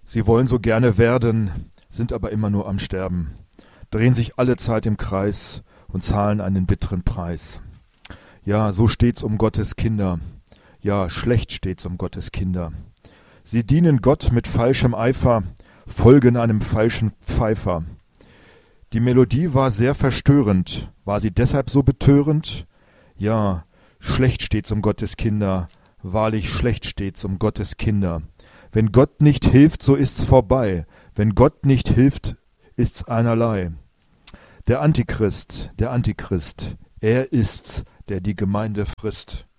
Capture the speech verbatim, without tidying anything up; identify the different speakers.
Speaker 1: Sie wollen so gerne werden, sind aber immer nur am Sterben, drehen sich alle Zeit im Kreis und zahlen einen bitteren Preis. Ja, so steht's um Gottes Kinder. Ja, schlecht steht's um Gottes Kinder. Sie dienen Gott mit falschem Eifer, folgen einem falschen Pfeifer. Die Melodie war sehr verstörend. War sie deshalb so betörend? Ja, schlecht steht's um Gottes Kinder. Wahrlich schlecht steht's um Gottes Kinder. Wenn Gott nicht hilft, so ist's vorbei. Wenn Gott nicht hilft, ist's einerlei. Der Antichrist, der Antichrist, er ist's, der die Gemeinde frisst.